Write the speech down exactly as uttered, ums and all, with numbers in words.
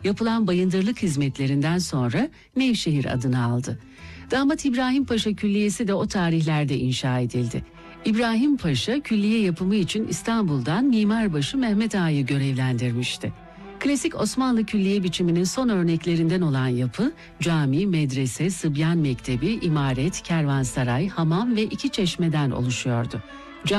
Yapılan bayındırlık hizmetlerinden sonra Nevşehir adını aldı. Damat İbrahim Paşa Külliyesi de o tarihlerde inşa edildi. İbrahim Paşa külliye yapımı için İstanbul'dan mimarbaşı Mehmet Ağa'yı görevlendirmişti. Klasik Osmanlı külliye biçiminin son örneklerinden olan yapı, cami, medrese, sıbyan mektebi, imaret, kervansaray, hamam ve iki çeşmeden oluşuyordu.